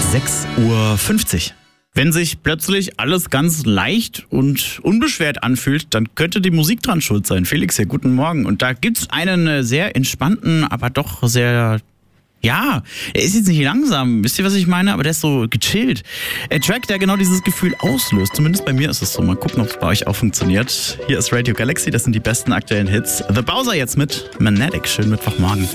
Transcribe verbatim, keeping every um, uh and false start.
sechs Uhr fünfzig. Wenn sich plötzlich alles ganz leicht und unbeschwert anfühlt, dann könnte die Musik dran schuld sein. Felix hier, guten Morgen. Und da gibt's einen sehr entspannten, aber doch sehr... Ja, er ist jetzt nicht langsam, wisst ihr, was ich meine? Aber der ist so gechillt. Ein Track, der genau dieses Gefühl auslöst. Zumindest bei mir ist es so. Mal gucken, ob es bei euch auch funktioniert. Hier ist Radio Galaxy, das sind die besten aktuellen Hits. The Bowser jetzt mit Magnetic. Schönen Mittwochmorgen.